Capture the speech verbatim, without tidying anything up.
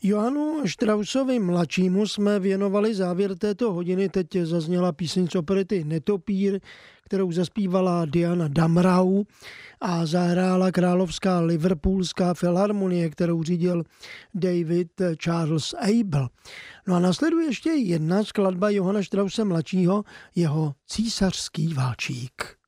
Johannu Straussovi mladšímu jsme věnovali závěr této hodiny. Teď zazněla píseň z operety Netopír, kterou zaspívala Diana Damrau a zahrála Královská liverpoolská filharmonie, kterou řídil David Charles Abel. No a následuje ještě jedna skladba Johanna Strausse mladšího, jeho Císařský valčík.